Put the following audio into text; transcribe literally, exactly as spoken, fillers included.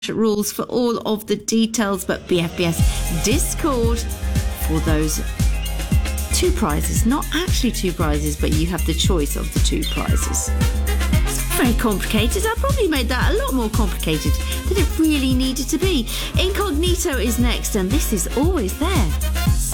rules for all of the details, but B F B S Discord for those two prizes. Not actually two prizes, but you have the choice of the two prizes. It's very complicated. I probably made that a lot more complicated than it really needed to be. Incognito is next, and this is Always There.